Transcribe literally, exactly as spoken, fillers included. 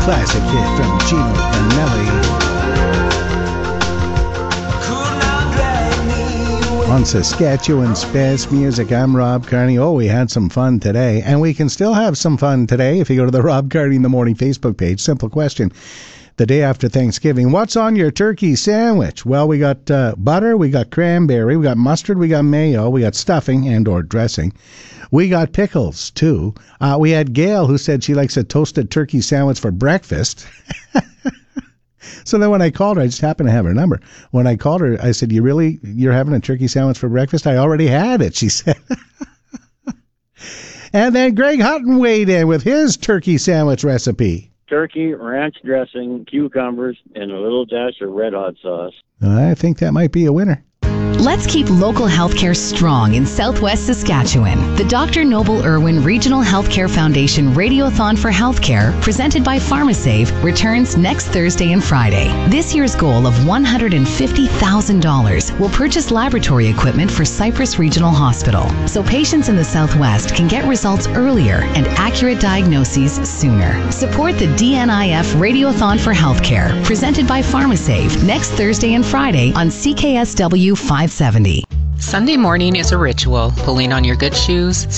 classic hit from Gino Vanelli. On Saskatchewan's best music, I'm Rob Carney. Oh, we had some fun today, and we can still have some fun today if you go to the Rob Carney in the Morning Facebook page. Simple question. The day after Thanksgiving, what's on your turkey sandwich? Well, we got uh, butter, we got cranberry, we got mustard, we got mayo, we got stuffing and or dressing. We got pickles, too. Uh, we had Gail, who said she likes a toasted turkey sandwich for breakfast. So then when I called her, I just happened to have her number. When I called her, I said, you really, you're having a turkey sandwich for breakfast? I already had it, she said. And then Greg Hutton weighed in with his turkey sandwich recipe. Turkey, ranch dressing, cucumbers, and a little dash of red hot sauce. I think that might be a winner. Let's keep local healthcare strong in Southwest Saskatchewan. The Doctor Noble Irwin Regional Healthcare Foundation Radiothon for Healthcare, presented by PharmaSave, returns next Thursday and Friday. This year's goal of one hundred fifty thousand dollars will purchase laboratory equipment for Cypress Regional Hospital, so patients in the Southwest can get results earlier and accurate diagnoses sooner. Support the D N I F Radiothon for Healthcare, presented by PharmaSave, next Thursday and Friday on C K S W five seventy. Sunday morning is a ritual. Pulling on your good shoes,